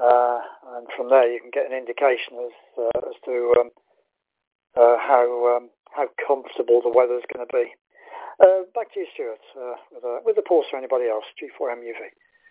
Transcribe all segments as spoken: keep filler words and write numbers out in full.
uh, and from there you can get an indication as uh, as to um, uh, how um, how comfortable the weather is going to be. Uh, back to you, Stuart, uh, with, uh, with the pause for anybody else. G four M U V.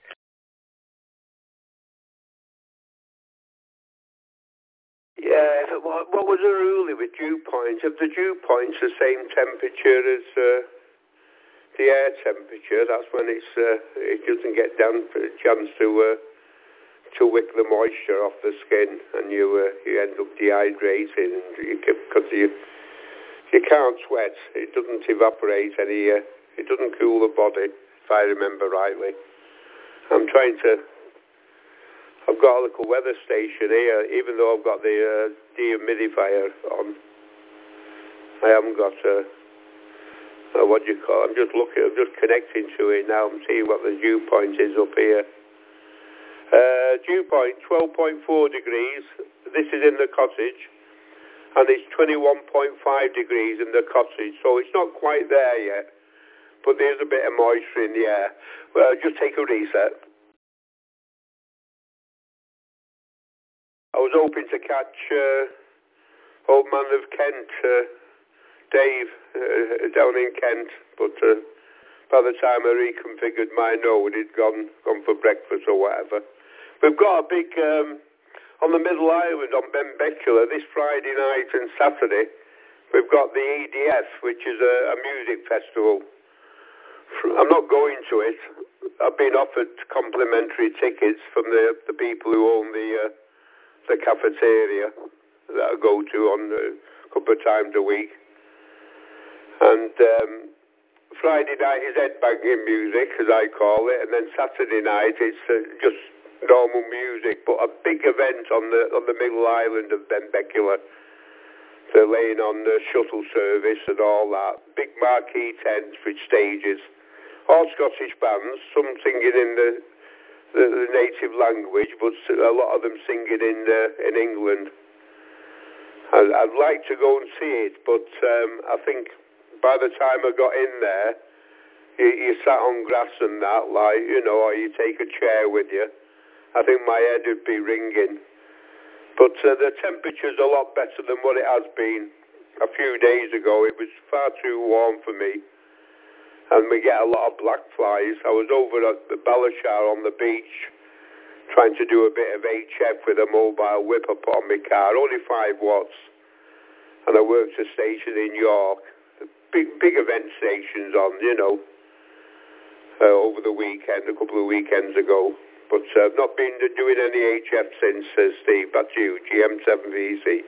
Yeah, what, what was the rule with dew points? If the dew point's the same temperature as uh, the air temperature, that's when it's uh, it doesn't get down for a chance to uh, to wick the moisture off the skin, and you uh, you end up dehydrating, and you because you you can't sweat. It doesn't evaporate any. Uh, it doesn't cool the body, if I remember rightly. I'm trying to. I've got a little weather station here, even though I've got the uh, dehumidifier on. I haven't got a, uh, what do you call it? I'm just looking, I'm just connecting to it now. I'm seeing what the dew point is up here. Uh, dew point, twelve point four degrees. This is in the cottage. And it's twenty-one point five degrees in the cottage. So it's not quite there yet. But there's a bit of moisture in the air. Well, just take a reset. I was hoping to catch uh, Old Man of Kent, uh, Dave, uh, down in Kent, but uh, by the time I reconfigured my node, he'd gone gone for breakfast or whatever. We've got a big, um, on the Middle Island, on Benbecula, this Friday night and Saturday, we've got the E D F, which is a, a music festival. I'm not going to it. I've been offered complimentary tickets from the, the people who own the... Uh, the cafeteria that I go to on a couple of times a week. And um, Friday night is headbanging music, as I call it, and then Saturday night it's uh, just normal music, but a big event on the on the Middle Island of Benbecula. They're laying on the shuttle service and all that. Big marquee tents with stages. All Scottish bands, some singing in the The, the native language, but a lot of them singing in uh, in England. I'd, I'd like to go and see it, but um, I think by the time I got in there, you, you sat on grass and that, like, you know, or you take a chair with you. I think my head would be ringing. But uh, the temperature's a lot better than what it has been a few days ago. It was far too warm for me. And we get a lot of black flies. I was over at the Ballashar on the beach trying to do a bit of H F with a mobile whip up on my car, only five watts. And I worked a station in York, big big event stations on, you know, uh, over the weekend, a couple of weekends ago. But uh, I've not been doing any H F since, uh, Steve. That's you, G M seven V C.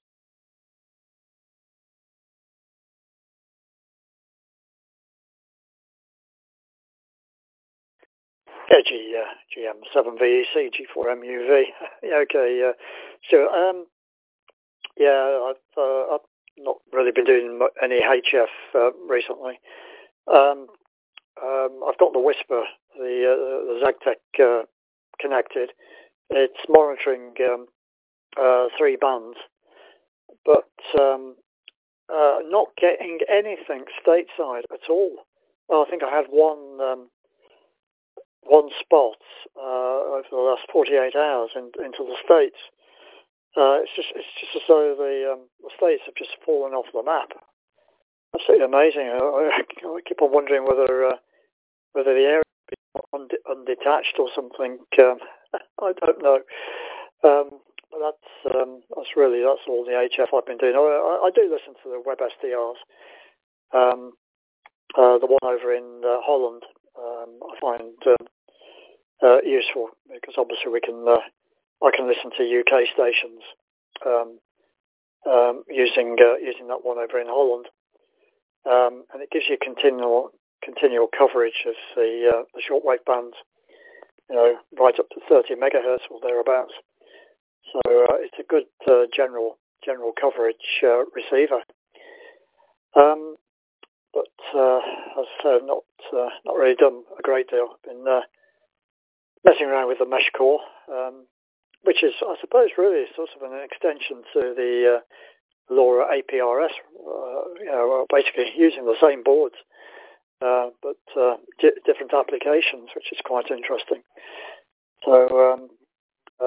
Yeah, G, uh, G M seven V E C, G four M U V. Yeah, okay. Uh, so, um, yeah, I've, uh, I've not really been doing any H F uh, recently. Um, um, I've got the Whisper, the, uh, the ZagTech uh, connected. It's monitoring um, uh, three bands, but um, uh, not getting anything stateside at all. Well, I think I had one. Um, one spot uh, over the last forty-eight hours in, into the States. Uh, it's just it's just as though the, um, the States have just fallen off the map. Absolutely amazing. I, I keep on wondering whether uh, whether the area is und- undetached or something. Um, I don't know. Um, but that's um, that's really that's all the H F I've been doing. I, I do listen to the Web S D Rs. Um, uh, the one over in uh, Holland. Um, I find um, uh, useful because obviously we can uh, I can listen to U K stations um, um, using uh, using that one over in Holland, um, and it gives you continual continual coverage of the uh, the shortwave bands, you know, right up to thirty megahertz or thereabouts. So uh, it's a good uh, general general coverage uh, receiver. Um, But uh, as I said, not uh, not really done a great deal. Been uh, messing around with the mesh core, um, which is, I suppose, really sort of an extension to the uh, LoRa A P R S. Uh, you know, basically using the same boards, uh, but uh, di- different applications, which is quite interesting. So um, um,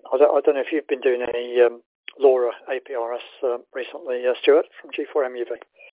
I don't, I don't know if you've been doing any um, LoRa A P R S uh, recently, uh, Stuart, from G four M U V.